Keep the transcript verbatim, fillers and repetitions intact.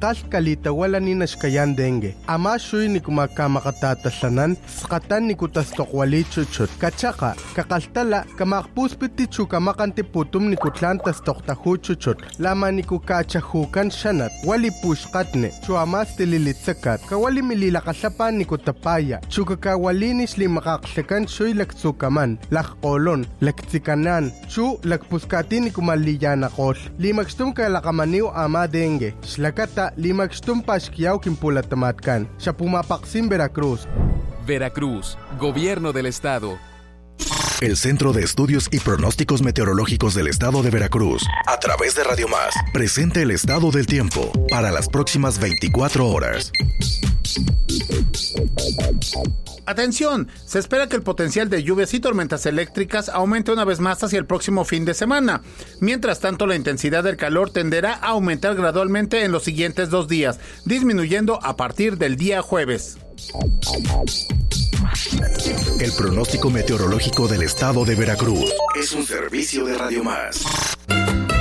Akal kalita wala ni nashkayan dengue. Ama shuy ni kumakamakatatasanan, skatan ni kutastokwali chuchut. Kachaka, kakaltala, kamakpuspiti chukamakantiputum ni kutlantas toktahu chuchut. Lama ni kukachahukan shanat, wali pushkatne, chuamas tililitsakat, kawali mililakasapan ni kutapaya, chukakawalinis li makaksakan shuy laksukaman, lakolon, laktsikanan, chu lakpuskatin ni kumaliyanakol, limagstum kalakamaniw ama dengue, shlakata limagstum pashkiyaw kimpulatamatkan, siya pumapaksim Veracruz. Veracruz, Gobierno del Estado. El Centro de Estudios y Pronósticos Meteorológicos del Estado de Veracruz, a través de Radio Más, presenta el estado del tiempo para las próximas veinticuatro horas. Atención, se espera que el potencial de lluvias y tormentas eléctricas aumente una vez más hacia el próximo fin de semana. Mientras tanto, la intensidad del calor tenderá a aumentar gradualmente en los siguientes dos días, disminuyendo a partir del día jueves. El pronóstico meteorológico del Estado de Veracruz es un servicio de Radio Más.